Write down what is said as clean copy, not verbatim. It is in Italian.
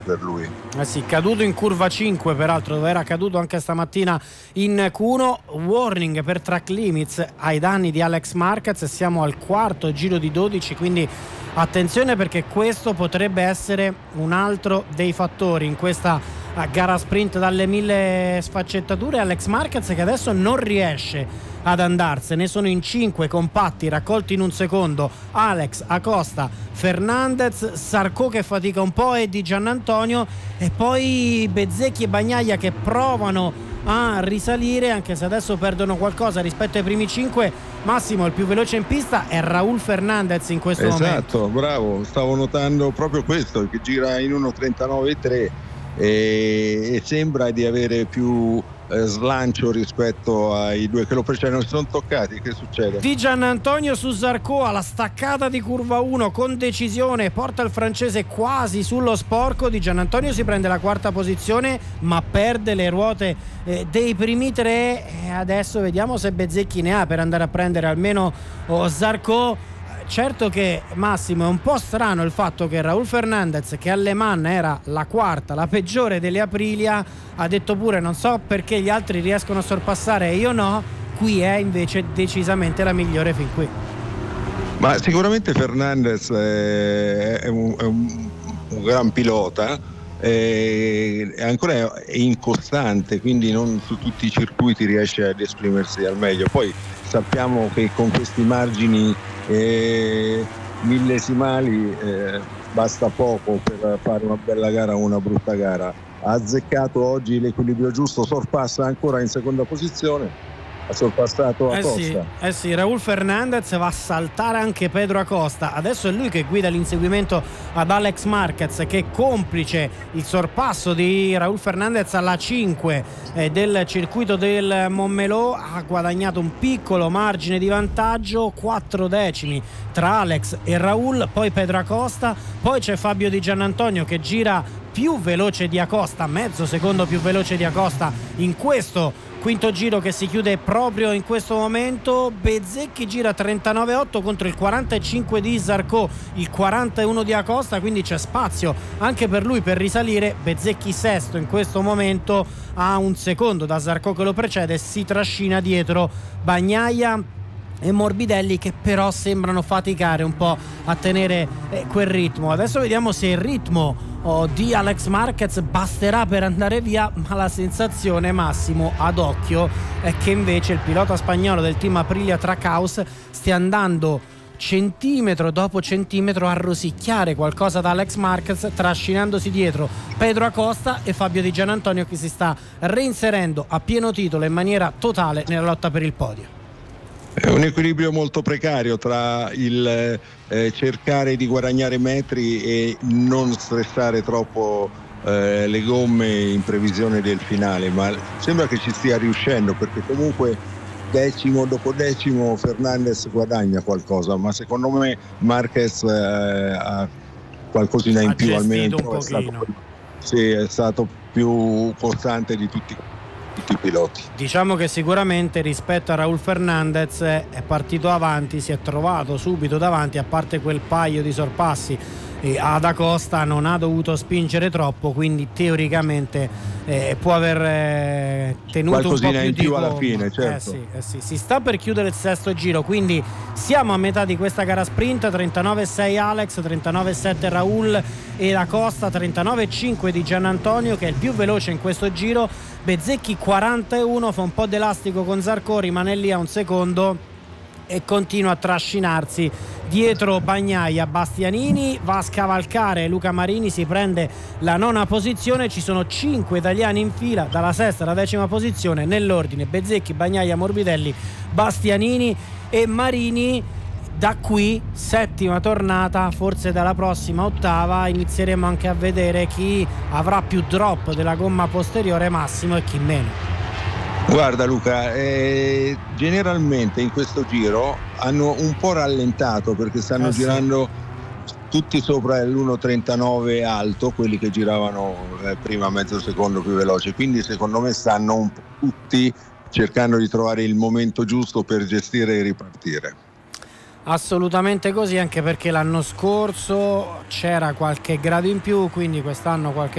per lui. Sì, caduto in curva 5 peraltro, dove era caduto anche stamattina in Q1. Warning per track limits ai danni di Alex Marquez, siamo al quarto giro di 12, quindi attenzione, perché questo potrebbe essere un altro dei fattori in questa gara sprint dalle 1000 sfaccettature. Alex Marquez che adesso non riesce ad andarsene, sono in 5 compatti raccolti in un secondo: Alex, Acosta, Fernandez, Zarco che fatica un po' e Di Giannantonio, e poi Bezzecchi e Bagnaia che provano a risalire, anche se adesso perdono qualcosa rispetto ai primi 5. Massimo, il più veloce in pista è Raúl Fernandez in questo momento. Esatto, bravo, stavo notando proprio questo, che gira in 1.39.3 e sembra di avere più slancio rispetto ai due che lo precedono. Si sono toccati, che succede? Di Giannantonio su Zarco alla staccata di curva 1 con decisione, porta il francese quasi sullo sporco. Di Giannantonio si prende la quarta posizione ma perde le ruote dei primi 3, e adesso vediamo se Bezzecchi ne ha per andare a prendere almeno Zarco. Certo che, Massimo, è un po' strano il fatto che Raúl Fernandez, che alle Man era la quarta, la peggiore delle Aprilia, ha detto pure non so perché gli altri riescono a sorpassare e io no, qui è invece decisamente la migliore fin qui. Ma sicuramente Fernandez è un gran pilota, ancora è incostante, quindi non su tutti i circuiti riesce ad esprimersi al meglio. Poi sappiamo che con questi margini millesimali basta poco per fare una bella gara o una brutta gara. Ha azzeccato oggi l'equilibrio giusto, sorpassa ancora in seconda posizione, ha sorpassato Acosta. Sì, Raúl Fernandez va a saltare anche Pedro Acosta. Adesso è lui che guida l'inseguimento ad Alex Marquez, che è complice il sorpasso di Raúl Fernandez alla 5 del circuito del Montmeló. Ha guadagnato un piccolo margine di vantaggio, 4 decimi tra Alex e Raúl, poi Pedro Acosta, poi c'è Fabio Di Giannantonio che gira più veloce di Acosta, mezzo secondo più veloce di Acosta in questo quinto giro che si chiude proprio in questo momento. Bezzecchi gira 39,8 contro il 45 di Zarco, il 41 di Acosta, quindi c'è spazio anche per lui per risalire. Bezzecchi sesto in questo momento, a un secondo da Zarco che lo precede, si trascina dietro Bagnaia e Morbidelli, che però sembrano faticare un po' a tenere quel ritmo. Adesso vediamo se il ritmo di Alex Marquez basterà per andare via, ma la sensazione, Massimo, ad occhio è che invece il pilota spagnolo del team Aprilia Trackhouse stia andando centimetro dopo centimetro a rosicchiare qualcosa da Alex Marquez, trascinandosi dietro Pedro Acosta e Fabio Di Giannantonio, che si sta reinserendo a pieno titolo in maniera totale nella lotta per il podio. È un equilibrio molto precario tra il cercare di guadagnare metri e non stressare troppo le gomme in previsione del finale, ma sembra che ci stia riuscendo, perché comunque decimo dopo decimo Fernandez guadagna qualcosa, ma secondo me Marquez ha qualcosina in più, almeno un pochino. È stato più costante di tutti i piloti. Diciamo che sicuramente rispetto a Raúl Fernandez è partito avanti, si è trovato subito davanti, a parte quel paio di sorpassi ad Acosta non ha dovuto spingere troppo, quindi teoricamente può aver tenuto qualcosina un po' più di alla gomma. fine, certo. Sì. Si sta per chiudere il sesto giro, quindi siamo a metà di questa gara sprint. 39,6 Alex, 39,7 Raúl e Acosta, 39,5 di Giannantonio, che è il più veloce in questo giro. Bezzecchi 41, fa un po' d'elastico con Zarco, rimane lì a un secondo e continua a trascinarsi dietro Bagnaia. Bastianini va a scavalcare Luca Marini, si prende la nona posizione. Ci sono 5 italiani in fila dalla sesta alla decima posizione nell'ordine: Bezzecchi, Bagnaia, Morbidelli, Bastianini e Marini. Da qui settima tornata, forse dalla prossima ottava inizieremo anche a vedere chi avrà più drop della gomma posteriore, Massimo, e chi meno. Guarda Luca, generalmente in questo giro hanno un po' rallentato, perché stanno girando tutti sopra l'1.39 alto, quelli che giravano prima mezzo secondo più veloce, quindi secondo me stanno un po' tutti cercando di trovare il momento giusto per gestire e ripartire. Assolutamente così, anche perché l'anno scorso c'era qualche grado in più, quindi quest'anno qualche